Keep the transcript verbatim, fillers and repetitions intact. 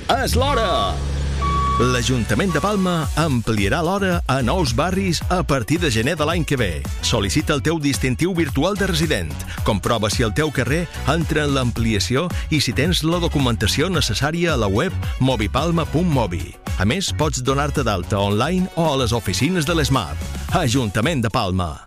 És l'hora! L'Ajuntament de Palma ampliarà l'hora a nous barris a partir de gener de l'any que ve. Sol·licita el teu distintiu virtual de resident. Comprova si el teu carrer entra en l'ampliació i si tens la documentació necessària a la web movipalma punt mobi. A més, pots donar-te d'alta online o a les oficines de l'ESMAP. Ajuntament de Palma.